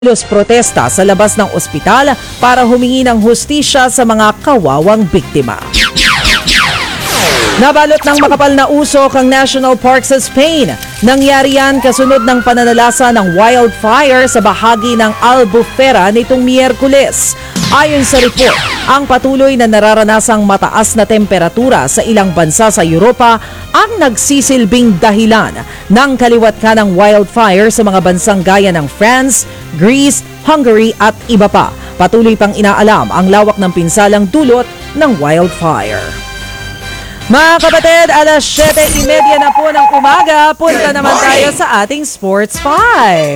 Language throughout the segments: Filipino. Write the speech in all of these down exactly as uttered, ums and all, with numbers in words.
Los protesta sa labas ng ospital para humingi ng hustisya sa mga kawawang biktima. Nabalot ng makapal na usok ang national park sa Spain. Nangyari yan kasunod ng pananalasa ng wildfire sa bahagi ng Albufera nitong Miyerkules. Ayon sa report, ang patuloy na nararanasang mataas na temperatura sa ilang bansa sa Europa ang nagsisilbing dahilan ng kaliwat ka ng wildfire sa mga bansang gaya ng France, Greece, Hungary at iba pa. Patuloy pang inaalam ang lawak ng pinsalang dulot ng wildfire. Mga kapatid, alas siyete trenta na po ng umaga, punta naman tayo sa ating Sports five.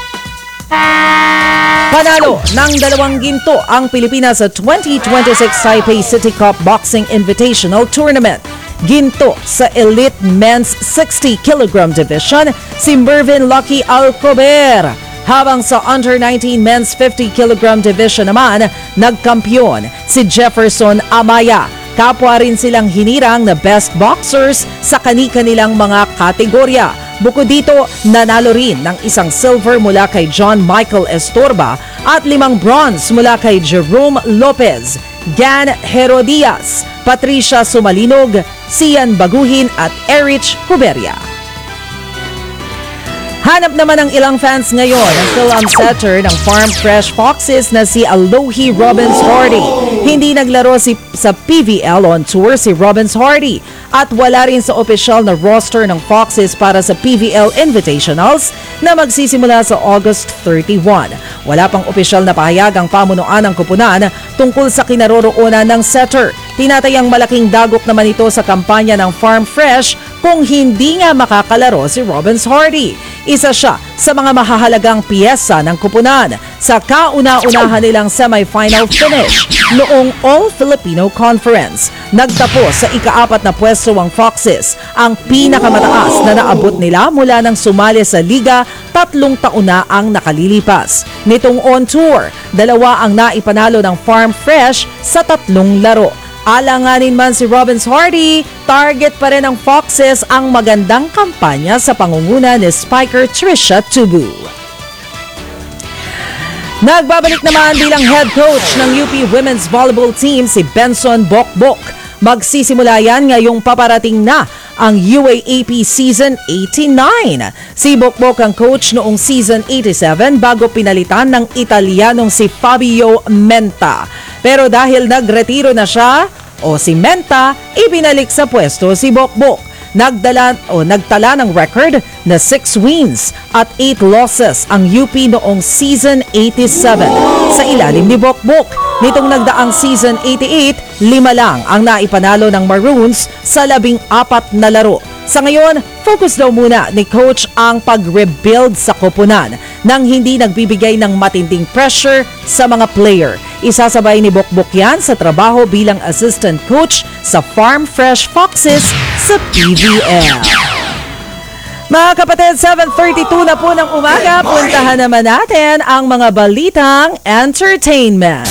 Panalo ng dalawang ginto ang Pilipinas sa twenty twenty-six Taipei City Cup Boxing Invitational Tournament. Ginto sa Elite Men's sixty kilogram Division si Mervin Lucky Alcober. Habang sa Under nineteen Men's fifty kilogram Division naman, nagkampiyon si Jefferson Amaya. Kapwa rin silang hinirang na best boxers sa kani-kanilang mga kategorya. Bukod dito, nanalo rin ng isang silver mula kay John Michael Estorba at limang bronze mula kay Jerome Lopez, Gan Herodias, Patricia Sumalinog, Sian Baguhin at Erich Huberia. Hanap naman ng ilang fans ngayon ang film setter ng Farm Fresh Foxes na si Alohi Robbins Hardy. Hindi naglaro si, sa P V L on tour si Robbins Hardy at wala rin sa opisyal na roster ng Foxes para sa P V L Invitationals na magsisimula sa August thirty-one. Wala pang opisyal na pahayag ang pamunuan ng kupunan tungkol sa kinaroroonan ng setter. Tinatayang malaking dagok naman ito sa kampanya ng Farm Fresh kung hindi nga makakalaro si Robbins Hardy. Isa siya sa mga mahahalagang piyesa ng kupunan sa kauna-unahan nilang semifinal finish noong All-Filipino Conference. Nagtapos sa ikaapat na pwesto ang Foxes, ang pinakamataas na naabot nila mula nang sumali sa liga tatlong taon na ang nakalilipas. Nitong on tour, dalawa ang naipanalo ng Farm Fresh sa tatlong laro. Alanganin man si Robbins Hardy, target pa rin ng Foxes ang magandang kampanya sa pangunguna ni Spiker Trisha Tubu. Nagbabalik naman bilang head coach ng U P Women's Volleyball Team si Benson Bokbok. Magsisimula yan ngayong paparating na ang U A A P Season eighty-nine. Si Bokbok ang coach noong Season eighty-seven bago pinalitan ng Italianong si Fabio Menta. Pero dahil nagretiro na siya o si Menta, ibinalik sa pwesto si Bokbok. Nagdala o nagtala ng record na six wins at eight losses ang U P noong Season eighty-seven sa ilalim ni Bokbok. Nitong nagdaang Season eighty-eight, lima lang ang naipanalo ng Maroons sa labing apat na laro. Sa ngayon, focus daw muna ni Coach ang pag-rebuild sa koponan nang hindi nagbibigay ng matinding pressure sa mga player. Isasabay ni Bokbok yan sa trabaho bilang assistant coach sa Farm Fresh Foxes sa P V L. Mga kapatid, seven thirty-two na po ng umaga, puntahan naman natin ang mga balitang entertainment.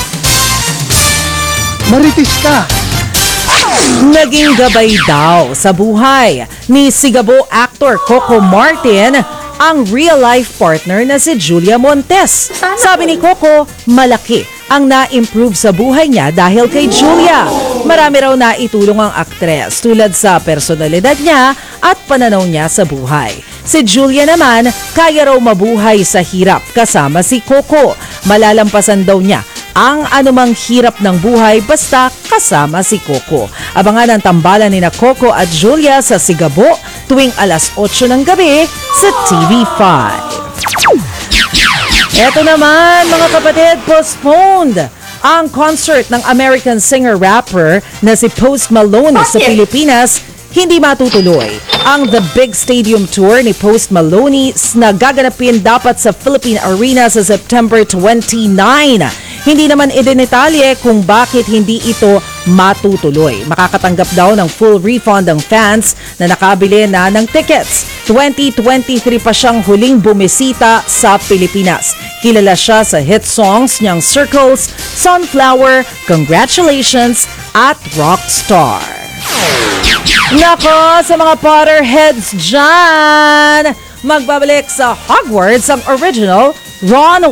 Maritis ka! Naging gabay daw sa buhay ni Sigabo actor Coco Martin ang real-life partner na si Julia Montes. Sabi ni Coco, malaki ang na-improve sa buhay niya dahil kay Julia. Marami raw na itulong ang aktres tulad sa personalidad niya at pananaw niya sa buhay. Si Julia naman, kaya raw mabuhay sa hirap kasama si Coco. Malalampasan daw niya ang anumang hirap ng buhay basta kasama si Coco. Abangan ang tambalan ni na Coco at Julia sa Sigabo tuwing alas otso ng gabi sa T V five. Eto naman mga kapatid, postponed ang concert ng American singer-rapper na si Post Malone sa Pilipinas. Hindi matutuloy ang The Big Stadium Tour ni Post Malone na gaganapin dapat sa Philippine Arena sa September twenty-ninth. Hindi naman idinetalye kung bakit hindi ito matutuloy. Makakatanggap daw ng full refund ang fans na nakabili na ng tickets. twenty twenty-three pa siyang huling bumisita sa Pilipinas. Kilala siya sa hit songs niyang Circles, Sunflower, Congratulations at Rockstar. Nako, sa mga Potterheads dyan, magbabalik sa Hogwarts ang original Ron